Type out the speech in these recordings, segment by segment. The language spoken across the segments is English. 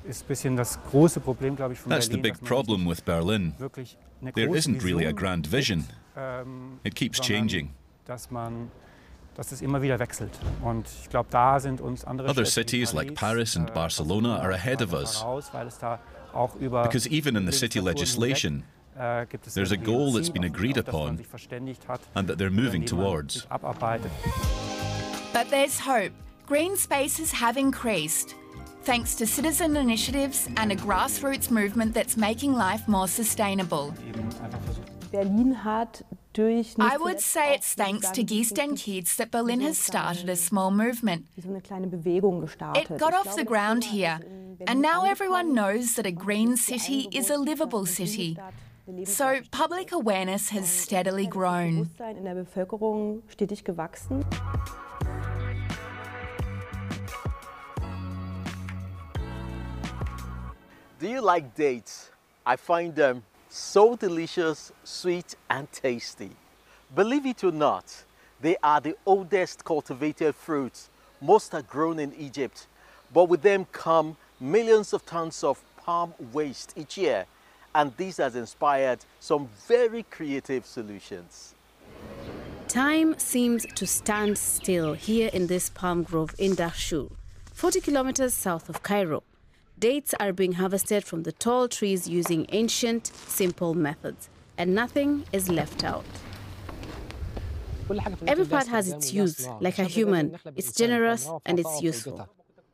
That's the big problem with Berlin. There isn't really a grand vision. It keeps changing. Other cities like Paris and Barcelona are ahead of us, because even in the city legislation, there's a goal that's been agreed upon and that they're moving towards. But there's hope. Green spaces have increased, thanks to citizen initiatives and a grassroots movement that's making life more sustainable. I would say it's thanks to Gieß den Kiez that Berlin has started a small movement. It got off the ground here, and now everyone knows that a green city is a livable city. So public awareness has steadily grown. Do you like dates? I find them so delicious, sweet and tasty. Believe it or not, they are the oldest cultivated fruits. Most are grown in Egypt, but with them come millions of tons of palm waste each year, and this has inspired some very creative solutions. Time seems to stand still here in this palm grove in Dahshur, 40 kilometers south of Cairo. Dates are being harvested from the tall trees using ancient, simple methods, and nothing is left out. Every part has its use, like a human. It's generous and it's useful.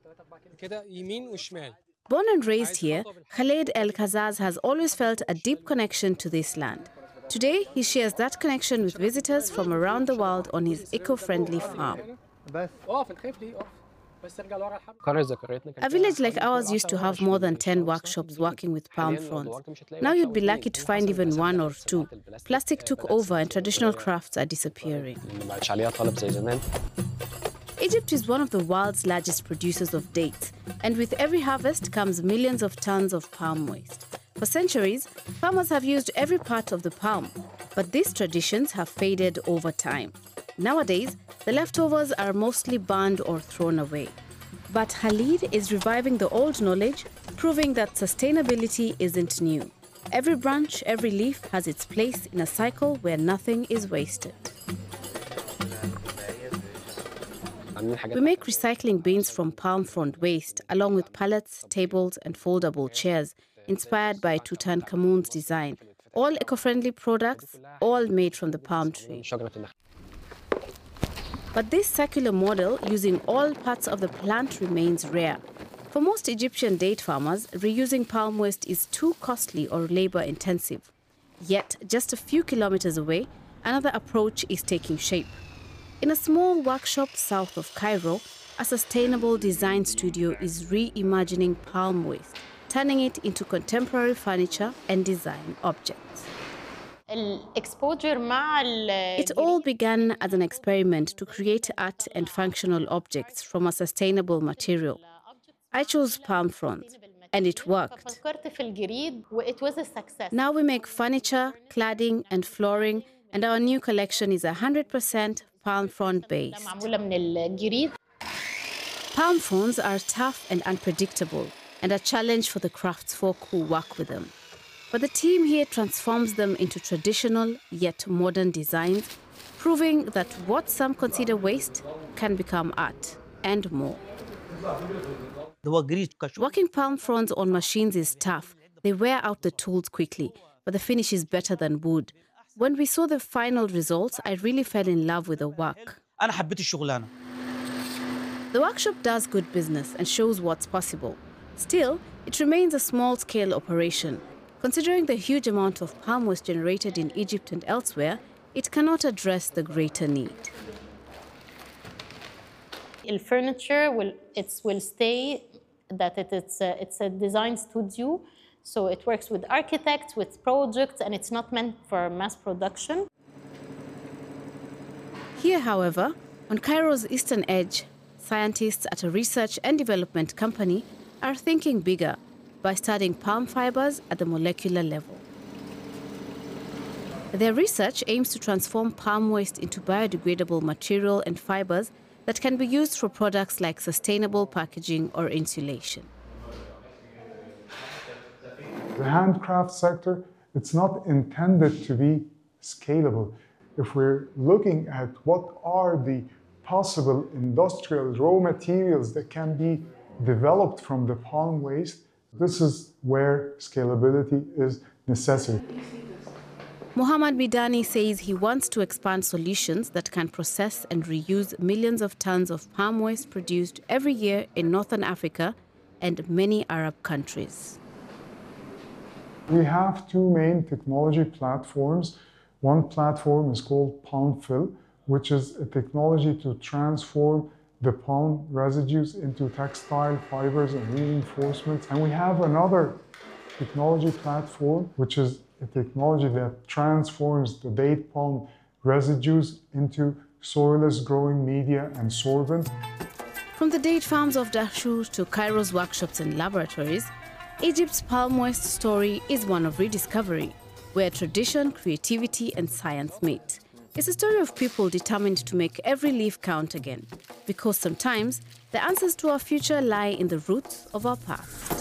Born and raised here, Khaled El Kazaz has always felt a deep connection to this land. Today, he shares that connection with visitors from around the world on his eco-friendly farm. A village like ours used to have more than 10 workshops working with palm fronds. Now you'd be lucky to find even one or two. Plastic took over and traditional crafts are disappearing. Egypt is one of the world's largest producers of dates, and with every harvest comes millions of tons of palm waste. For centuries, farmers have used every part of the palm, but these traditions have faded over time. Nowadays, the leftovers are mostly burned or thrown away. But Khalid is reviving the old knowledge, proving that sustainability isn't new. Every branch, every leaf has its place in a cycle where nothing is wasted. We make recycling bins from palm frond waste, along with pallets, tables, and foldable chairs, inspired by Tutankhamun's design. All eco-friendly products, all made from the palm tree. But this circular model, using all parts of the plant, remains rare. For most Egyptian date farmers, reusing palm waste is too costly or labor-intensive. Yet, just a few kilometers away, another approach is taking shape. In a small workshop south of Cairo, a sustainable design studio is reimagining palm waste, turning it into contemporary furniture and design objects. It all began as an experiment to create art and functional objects from a sustainable material. I chose palm fronds, and it worked. Now we make furniture, cladding, and flooring, and our new collection is 100% palm frond based. Palm fronds are tough and unpredictable, and a challenge for the craftsfolk who work with them. But the team here transforms them into traditional yet modern designs, proving that what some consider waste can become art and more. Working palm fronds on machines is tough. They wear out the tools quickly, but the finish is better than wood. When we saw the final results, I really fell in love with the work. The workshop does good business and shows what's possible. Still, it remains a small-scale operation. Considering the huge amount of palm waste generated in Egypt and elsewhere, it cannot address the greater need. The furniture will stay, that it's a design studio, so it works with architects, with projects, and it's not meant for mass production. Here, however, on Cairo's eastern edge, scientists at a research and development company are thinking bigger by studying palm fibers at the molecular level. Their research aims to transform palm waste into biodegradable material and fibers that can be used for products like sustainable packaging or insulation. The handcraft sector, it's not intended to be scalable. If we're looking at what are the possible industrial raw materials that can be developed from the palm waste, this is where scalability is necessary. Mohammad Midani says he wants to expand solutions that can process and reuse millions of tons of palm waste produced every year in Northern Africa and many Arab countries. We have two main technology platforms. One platform is called PalmFill, which is a technology to transform the palm residues into textile fibers and reinforcements. And we have another technology platform, which is a technology that transforms the date palm residues into soilless growing media and sorbent. From the date farms of Dahshur to Cairo's workshops and laboratories, Egypt's palm waste story is one of rediscovery, where tradition, creativity, and science meet. It's a story of people determined to make every leaf count again, because sometimes the answers to our future lie in the roots of our past.